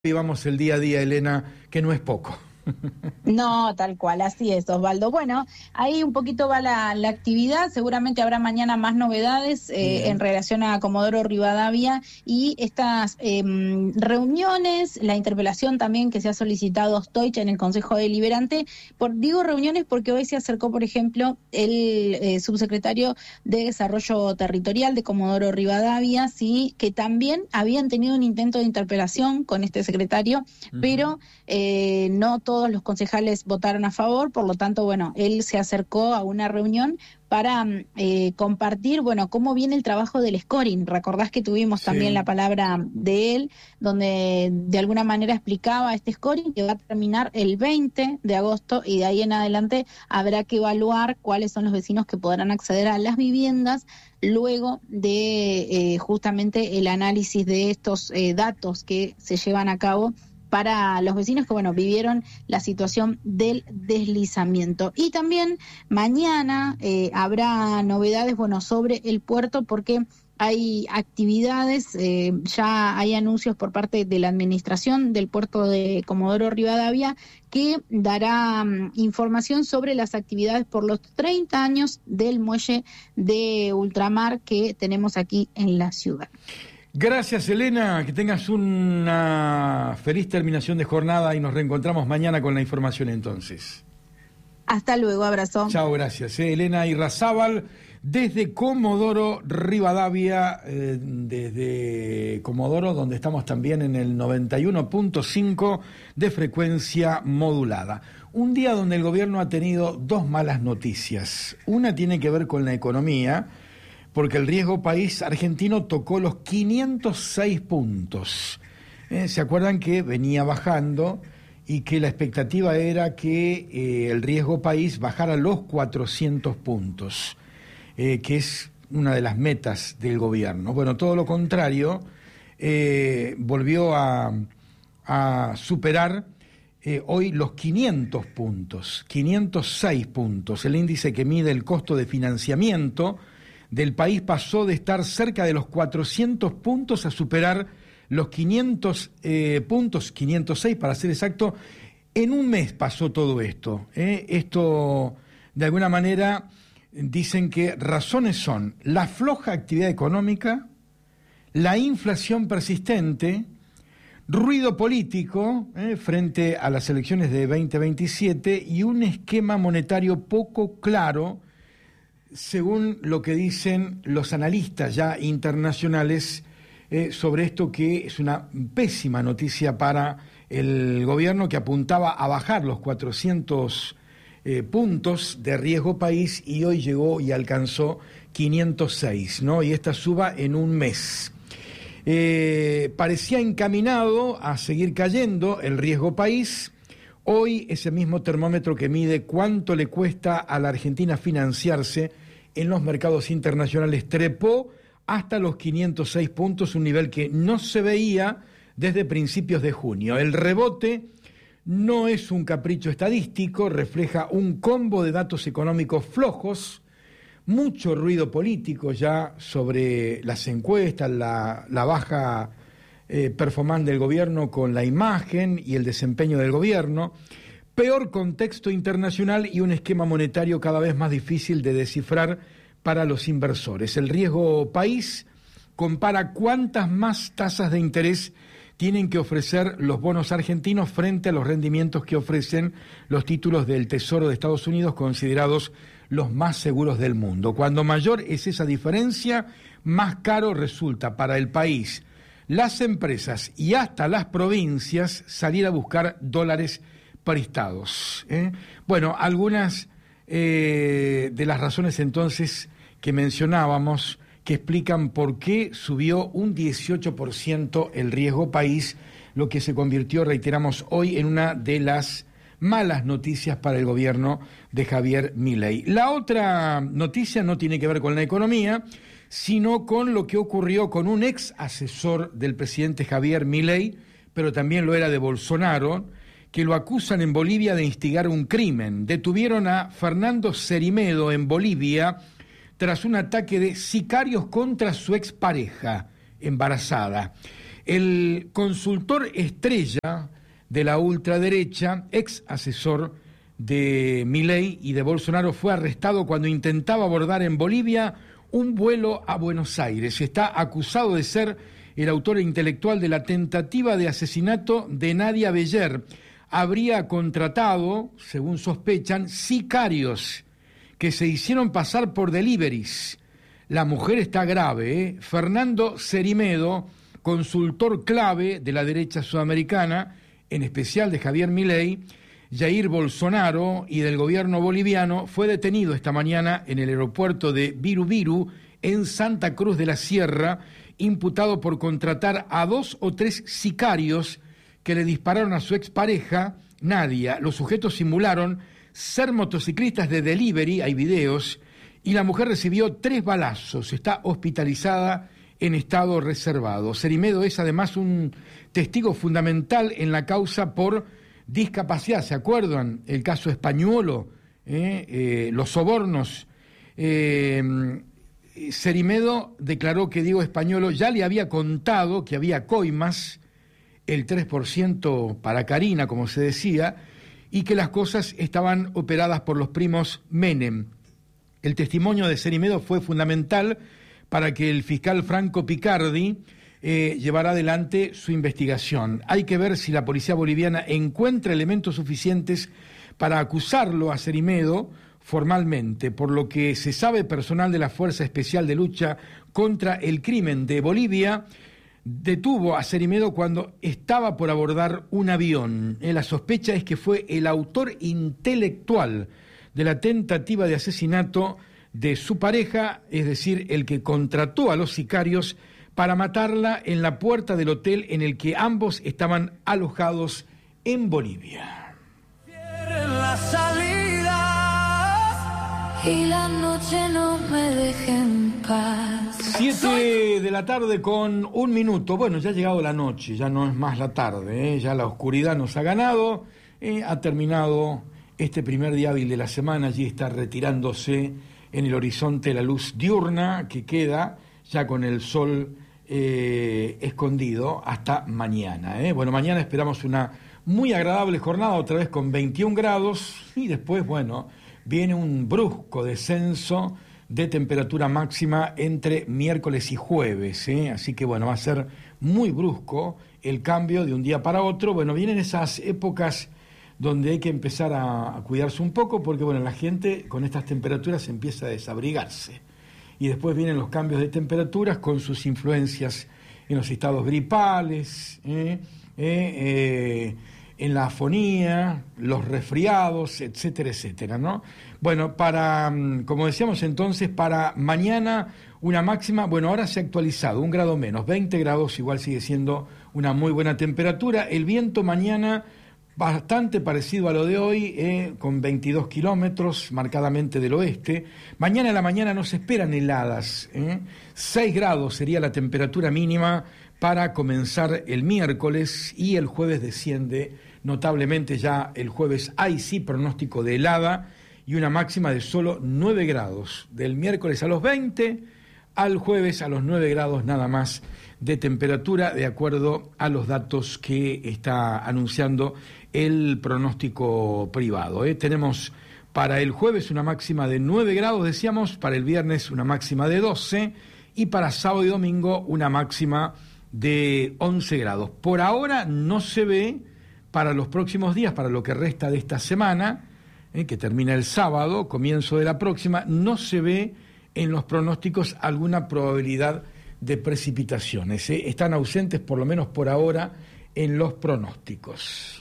Vivamos el día a día, Elena, que no es poco. No, tal cual, así es, Osvaldo. Bueno, ahí un poquito va la actividad, seguramente habrá mañana más novedades en relación a Comodoro Rivadavia y estas reuniones, la interpelación también que se ha solicitado a Stoich en el Consejo Deliberante. Digo reuniones porque hoy se acercó, por ejemplo, el subsecretario de Desarrollo Territorial de Comodoro Rivadavia, sí, que también habían tenido un intento de interpelación con este secretario, pero no todos los concejales votaron a favor, por lo tanto, bueno, él se acercó a una reunión para compartir, bueno, cómo viene el trabajo del scoring. Recordás que tuvimos también la palabra de él, donde de alguna manera explicaba este scoring que va a terminar el 20 de agosto y de ahí en adelante habrá que evaluar cuáles son los vecinos que podrán acceder a las viviendas luego de justamente el análisis de estos datos que se llevan a cabo para los vecinos que, bueno, vivieron la situación del deslizamiento. Y también mañana habrá novedades, bueno, sobre el puerto porque hay actividades, ya hay anuncios por parte de la administración del puerto de Comodoro Rivadavia que dará información sobre las actividades por los 30 años del muelle de ultramar que tenemos aquí en la ciudad. Gracias, Elena, que tengas una feliz terminación de jornada y nos reencontramos mañana con la información entonces. Hasta luego, abrazo. Chao, gracias. Elena Irrazábal, desde Comodoro Rivadavia, desde Comodoro, donde estamos también en el 91.5 de frecuencia modulada. Un día donde el gobierno ha tenido dos malas noticias. Una tiene que ver con la economía, porque el riesgo país argentino tocó los 506 puntos. ¿Se acuerdan que venía bajando y que la expectativa era que el riesgo país bajara los 400 puntos, que es una de las metas del gobierno? Bueno, todo lo contrario, volvió a superar hoy los 500 puntos, 506 puntos. El índice que mide el costo de financiamiento del país pasó de estar cerca de los 400 puntos a superar los 500 puntos, 506 para ser exacto. En un mes pasó todo esto. Esto, de alguna manera, dicen que razones son la floja actividad económica, la inflación persistente, ruido político frente a las elecciones de 2027 y un esquema monetario poco claro, según lo que dicen los analistas ya internacionales sobre esto, que es una pésima noticia para el gobierno, que apuntaba a bajar los 400 puntos de riesgo país y hoy llegó y alcanzó 506, ¿no? Y esta suba en un mes. Parecía encaminado a seguir cayendo el riesgo país. Hoy ese mismo termómetro que mide cuánto le cuesta a la Argentina financiarse en los mercados internacionales trepó hasta los 506 puntos, un nivel que no se veía desde principios de junio. El rebote no es un capricho estadístico, refleja un combo de datos económicos flojos, mucho ruido político ya sobre las encuestas, la baja performance del gobierno con la imagen y el desempeño del gobierno, peor contexto internacional y un esquema monetario cada vez más difícil de descifrar para los inversores. El riesgo país compara cuántas más tasas de interés tienen que ofrecer los bonos argentinos frente a los rendimientos que ofrecen los títulos del Tesoro de Estados Unidos, considerados los más seguros del mundo. Cuando mayor es esa diferencia, más caro resulta para el país, las empresas y hasta las provincias salir a buscar dólares prestados. Bueno, algunas de las razones entonces que mencionábamos que explican por qué subió un 18% el riesgo país, lo que se convirtió, reiteramos, hoy en una de las malas noticias para el gobierno de Javier Milei. La otra noticia no tiene que ver con la economía, sino con lo que ocurrió con un ex asesor del presidente Javier Milei, pero también lo era de Bolsonaro, que lo acusan en Bolivia de instigar un crimen. Detuvieron a Fernando Cerimedo en Bolivia tras un ataque de sicarios contra su expareja embarazada. El consultor estrella de la ultraderecha, ex asesor de Milei y de Bolsonaro, fue arrestado cuando intentaba abordar en Bolivia un vuelo a Buenos Aires. Está acusado de ser el autor intelectual de la tentativa de asesinato de Nadia Beller. Habría contratado, según sospechan, sicarios que se hicieron pasar por deliveries. La mujer está grave, ¿eh? Fernando Cerimedo, consultor clave de la derecha sudamericana, en especial de Javier Milei, Jair Bolsonaro y del gobierno boliviano, fue detenido esta mañana en el aeropuerto de Viru Viru, en Santa Cruz de la Sierra, imputado por contratar a 2 o 3 sicarios que le dispararon a su expareja, Nadia. Los sujetos simularon ser motociclistas de delivery, hay videos, y la mujer recibió 3 balazos. Está hospitalizada en estado reservado. Cerimedo es además un testigo fundamental en la causa por discapacidad. ¿Se acuerdan? El caso Españuelo, los sobornos. Cerimedo declaró que Diego Españuelo ya le había contado que había coimas, el 3% para Karina, como se decía, y que las cosas estaban operadas por los primos Menem. El testimonio de Cerimedo fue fundamental para que el fiscal Franco Picardi llevara adelante su investigación. Hay que ver si la policía boliviana encuentra elementos suficientes para acusarlo a Cerimedo formalmente. Por lo que se sabe, personal de la Fuerza Especial de Lucha contra el Crimen de Bolivia detuvo a Cerimedo cuando estaba por abordar un avión. La sospecha es que fue el autor intelectual de la tentativa de asesinato de su pareja, es decir, el que contrató a los sicarios para matarla en la puerta del hotel en el que ambos estaban alojados en Bolivia. La salida y la noche no me deje en paz. 7 de la tarde con 1 minuto. Bueno, ya ha llegado la noche, ya no es más la tarde, ya la oscuridad nos ha ganado, ha terminado este primer día hábil de la semana. Allí está retirándose en el horizonte la luz diurna que queda ya con el sol escondido hasta mañana. Bueno, mañana esperamos una muy agradable jornada, otra vez con 21 grados, y después, bueno, viene un brusco descenso de temperatura máxima entre miércoles y jueves, así que bueno, va a ser muy brusco el cambio de un día para otro. Bueno, vienen esas épocas donde hay que empezar a cuidarse un poco, porque bueno, la gente con estas temperaturas empieza a desabrigarse. Y después vienen los cambios de temperaturas con sus influencias en los estados gripales, en la afonía, los resfriados, etcétera, etcétera, ¿no? Bueno, como decíamos entonces, para mañana una máxima, bueno, ahora se ha actualizado, 1 grado menos, 20 grados, igual sigue siendo una muy buena temperatura. El viento mañana bastante parecido a lo de hoy, con 22 kilómetros, marcadamente del oeste. Mañana en la mañana no se esperan heladas, 6 grados sería la temperatura mínima para comenzar el miércoles, y el jueves desciende notablemente. Ya el jueves hay sí pronóstico de helada y una máxima de solo 9 grados. Del miércoles a los 20, al jueves a los 9 grados nada más de temperatura, de acuerdo a los datos que está anunciando el pronóstico privado. Tenemos para el jueves una máxima de 9 grados, decíamos, para el viernes una máxima de 12, y para sábado y domingo una máxima de 11 grados. Por ahora no se ve para los próximos días, para lo que resta de esta semana, que termina el sábado, comienzo de la próxima, no se ve en los pronósticos alguna probabilidad de precipitaciones. Están ausentes, por lo menos por ahora, en los pronósticos.